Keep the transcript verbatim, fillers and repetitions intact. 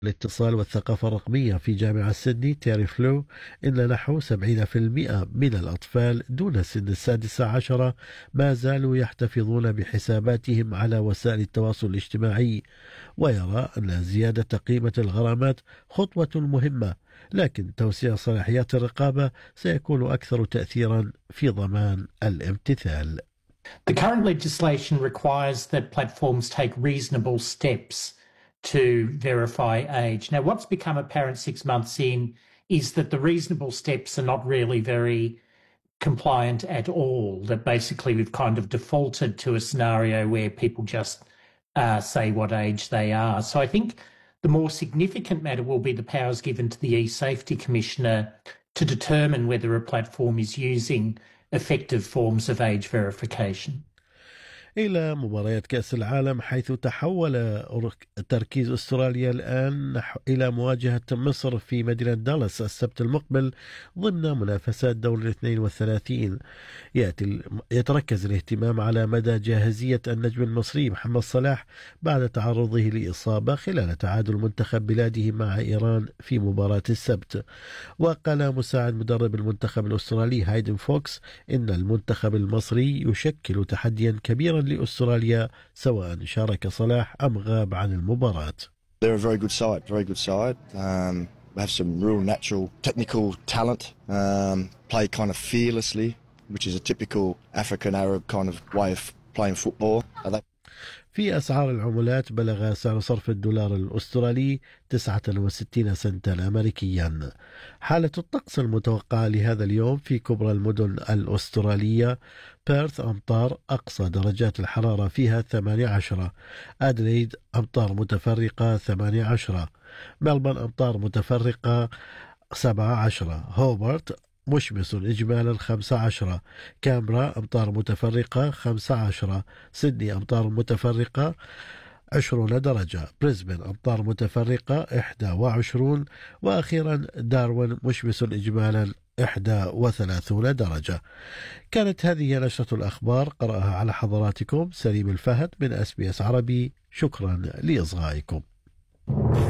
الاتصال والثقافة الرقمية في جامعة سيدني تيري فلو إن نحو سبعين بالمئة من الأطفال دون سن السادسة عشرة ما زالوا يحتفظون بحساباتهم على وسائل التواصل الاجتماعي، ويرى أن زيادة قيمة الغرامات خطوة مهمة، لكن توسيع صلاحيات الرقابة سيكون أكثر تأثيرا في ضمان الامتثال. The current legislation requires that platforms take reasonable steps to verify age. Now, what's become apparent six months in is that the reasonable steps are not really very compliant at all, that basically we've kind of defaulted to a scenario where people just uh, say what age they are. So I think the more significant matter will be the powers given to the e-safety commissioner to determine whether a platform is using effective forms of age verification. إلى مباريات كأس العالم، حيث تحول تركيز أستراليا الآن إلى مواجهة مصر في مدينة دالاس السبت المقبل ضمن منافسات دور الاثنين والثلاثين. يأتي يتركز الاهتمام على مدى جاهزية النجم المصري محمد صلاح بعد تعرضه لإصابة خلال تعادل منتخب بلاده مع إيران في مباراة السبت. وقال مساعد مدرب المنتخب الأسترالي هايدن فوكس إن المنتخب المصري يشكل تحديا كبيرا لأستراليا سواء شارك صلاح أم غاب عن المباراة. They're a very good side, very good side. Um, they have some real natural technical talent, um, play kind of fearlessly, which is a typical African Arab kind of way of playing football. They... في أسعار العملات بلغ سعر صرف الدولار الأسترالي تسعة وستين سنتا أمريكيا. حالة الطقس المتوقعة لهذا اليوم في كبرى المدن الأسترالية: بيرث أمطار أقصى درجات الحرارة فيها ثمانية عشر، أدليد أمطار متفرقة ثمانية عشر، ملبورن أمطار متفرقة سبعة عشر، هوبرت مشمس إجمالا خمسة عشر، كامبرا أمطار متفرقة خمسة عشر، سيدني أمطار متفرقة عشرون درجة، بريسبن أمطار متفرقة إحدى وعشرون، وأخيرا داروين مشمس إجمالا إحدى وثلاثون درجة. كانت هذه نشرة الأخبار، قرأها على حضراتكم سليم الفهد من أس بي أس عربي. شكرا لإصغائكم.